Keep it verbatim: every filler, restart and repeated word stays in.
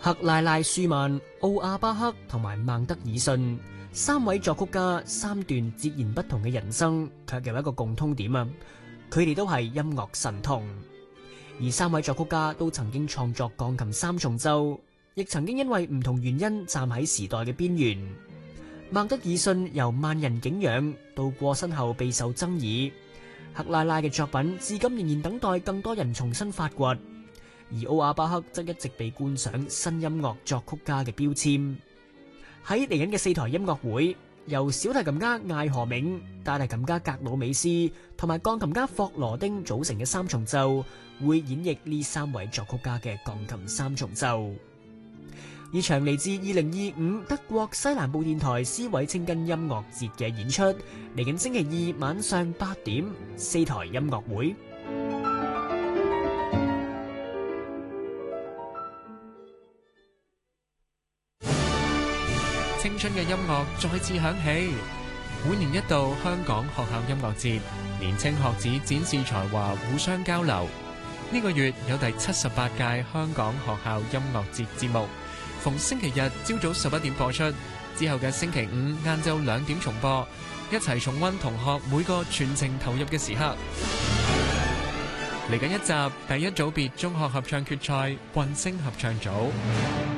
克拉拉舒曼、奧亞巴克同埋孟德爾遜三位作曲家，三段截然不同嘅人生，卻有一個共通點啊！佢哋都係音樂神童，而三位作曲家都曾經創作鋼琴三重奏，亦曾經因為唔同原因站喺時代嘅邊緣。孟德爾遜由萬人景仰到過身後備受爭議，克拉拉嘅作品至今仍然等待更多人重新發掘，而奧亞巴克則一直被冠上新音樂作曲家嘅標籤。喺嚟緊嘅四台音樂會，由小提琴家艾荷銘、大提琴家格魯美斯同埋鋼琴家霍羅丁組成嘅三重奏，會演繹呢三位作曲家嘅鋼琴三重奏。呢場嚟自二零二五德國西南部電台斯韋清根音樂節嘅演出，嚟緊星期二晚上八點，四台音樂會。 青春嘅音樂再次響起，每年一度香港學校音樂節，年青學子展示才華，互相交流。呢個月有第七十八屆香港學校音樂節節目，逢星期日朝早十一點播出，之後嘅星期五晏晝兩點重播，一齊重溫同學每個全程投入嘅時刻。嚟緊一集第一組別中學合唱決賽，混聲合唱組。